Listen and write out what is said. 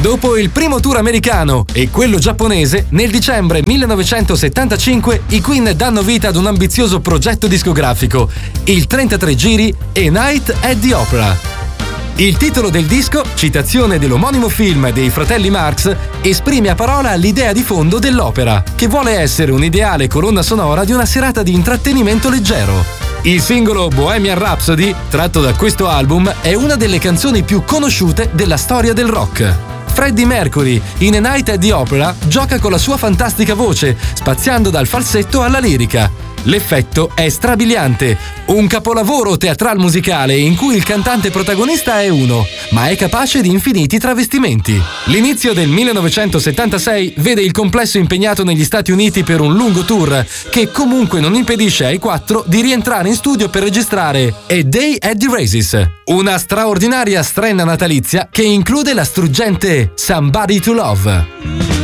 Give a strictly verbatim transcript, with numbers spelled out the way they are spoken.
Dopo il primo tour americano e quello giapponese, nel dicembre millenovecentosettantacinque i Queen danno vita ad un ambizioso progetto discografico, il trentatré giri A Night at the Opera. Il titolo del disco, citazione dell'omonimo film dei fratelli Marx, esprime a parola l'idea di fondo dell'opera, che vuole essere un'ideale colonna sonora di una serata di intrattenimento leggero. Il singolo Bohemian Rhapsody, tratto da questo album, è una delle canzoni più conosciute della storia del rock. Freddie Mercury, in A Night at the Opera, gioca con la sua fantastica voce, spaziando dal falsetto alla lirica. L'effetto è strabiliante, un capolavoro teatral musicale in cui il cantante protagonista è uno, ma è capace di infiniti travestimenti. L'inizio del millenovecentosettantasei vede il complesso impegnato negli Stati Uniti per un lungo tour, che comunque non impedisce ai quattro di rientrare in studio per registrare A Day at the Races, una straordinaria strenna natalizia che include la struggente Somebody to Love.